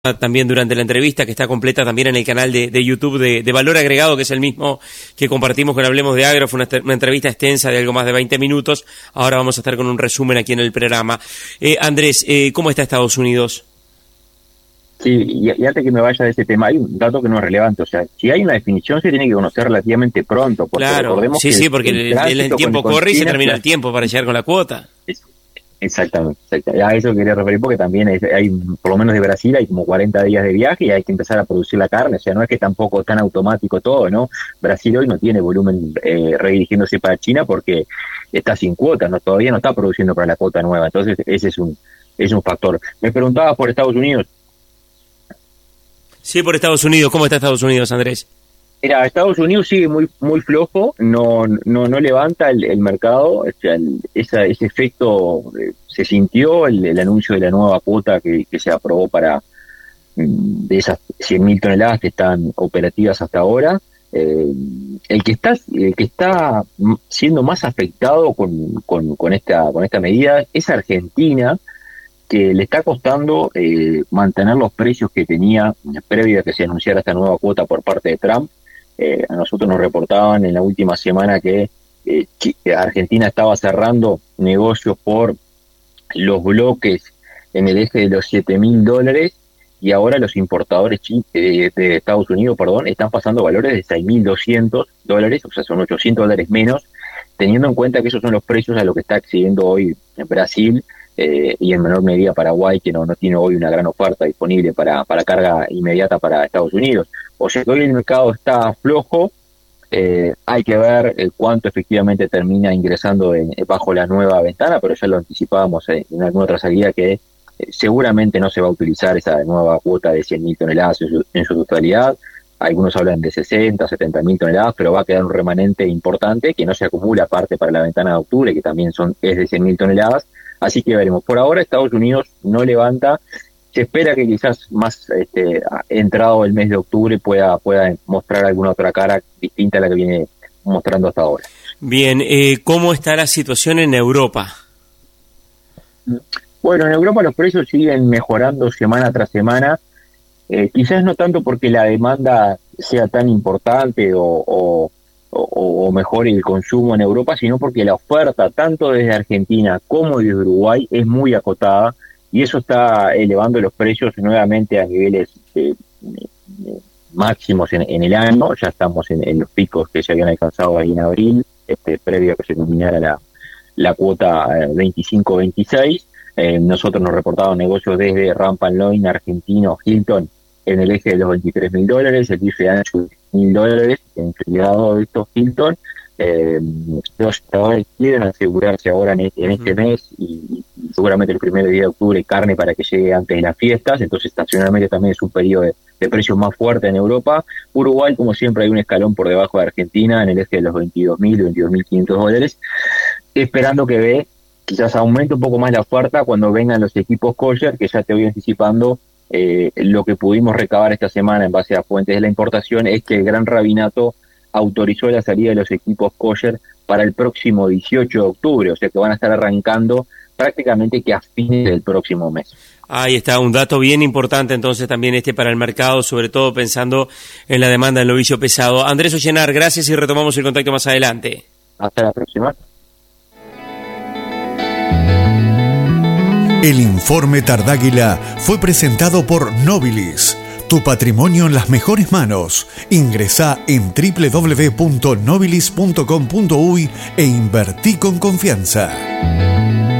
también durante la entrevista, que está completa también en el canal de YouTube de Valor Agregado, que es el mismo que compartimos con Hablemos de Agro. Fue una entrevista extensa de algo más de 20 minutos. Ahora vamos a estar con un resumen aquí en el programa. Andrés, ¿cómo está Estados Unidos? Sí, y antes que me vaya de ese tema, hay un dato que no es relevante. O sea, si hay una definición, se tiene que conocer relativamente pronto. Porque claro, sí, porque el tiempo corre y se termina el tiempo para llegar con la cuota. Exactamente. A eso quería referir, porque también hay, por lo menos de Brasil, hay como 40 días de viaje y hay que empezar a producir la carne. O sea, no es que tampoco tan automático todo, ¿no? Brasil hoy no tiene volumen redirigiéndose para China porque está sin cuotas, ¿no? Todavía no está produciendo para la cuota nueva. Entonces, ese es un factor. Me preguntabas por Estados Unidos. Sí, por Estados Unidos. ¿Cómo está Estados Unidos, Andrés? Mira, Estados Unidos sigue muy flojo, no levanta el mercado. O sea, ese efecto se sintió, el anuncio de la nueva cuota que se aprobó de esas 100.000 toneladas que están operativas hasta ahora. El que está siendo más afectado con esta medida es Argentina, que le está costando mantener los precios que tenía previo a que se anunciara esta nueva cuota por parte de Trump. A nosotros nos reportaban en la última semana que Argentina estaba cerrando negocios por los bloques en el eje de los $7.000, y ahora los importadores de Estados Unidos, están pasando valores de $6.200, o sea, son $800 menos, teniendo en cuenta que esos son los precios a lo que está accediendo hoy en Brasil, y en menor medida Paraguay, que no tiene hoy una gran oferta disponible para carga inmediata para Estados Unidos. O sea que hoy el mercado está flojo. Hay que ver cuánto efectivamente termina ingresando bajo la nueva ventana, pero ya lo anticipábamos en alguna otra salida, que seguramente no se va a utilizar esa nueva cuota de 100.000 toneladas en su totalidad. Algunos hablan de 60, 70.000 toneladas, pero va a quedar un remanente importante que no se acumula aparte para la ventana de octubre, que también es de 100.000 toneladas. Así que veremos. Por ahora Estados Unidos no levanta. Se espera que quizás más entrado el mes de octubre pueda mostrar alguna otra cara distinta a la que viene mostrando hasta ahora. Bien, ¿cómo está la situación en Europa? Bueno, en Europa los precios siguen mejorando semana tras semana. Quizás no tanto porque la demanda sea tan importante o mejor el consumo en Europa, sino porque la oferta tanto desde Argentina como desde Uruguay es muy acotada, y eso está elevando los precios nuevamente a niveles máximos en el año. Ya estamos en los picos que se habían alcanzado ahí en abril, previo a que se culminara la cuota 25-26. Nosotros nos reportaban negocios desde Ramp & Loin, argentino, Hilton, en el eje de los $23.000, el bife ancho de $1.000, empleado de estos Hilton. Los trabajadores quieren asegurarse ahora en este mes y seguramente el primer día de octubre carne para que llegue antes de las fiestas. Entonces estacionalmente también es un periodo de precios más fuerte en Europa. Uruguay, como siempre, hay un escalón por debajo de Argentina en el eje de los $22.000, $22.500, esperando que quizás aumente un poco más la oferta cuando vengan los equipos kosher, que ya te voy anticipando. Lo que pudimos recabar esta semana en base a fuentes de la importación es que el Gran Rabinato autorizó la salida de los equipos kosher para el próximo 18 de octubre, o sea que van a estar arrancando prácticamente que a fines del próximo mes. Ahí está, un dato bien importante entonces también para el mercado, sobre todo pensando en la demanda del novillo pesado. Andrés Ollenar, gracias, y retomamos el contacto más adelante. Hasta la próxima. El informe Tardáguila fue presentado por Nobilis. Tu patrimonio en las mejores manos. Ingresá en www.nobilis.com.uy e invertí con confianza.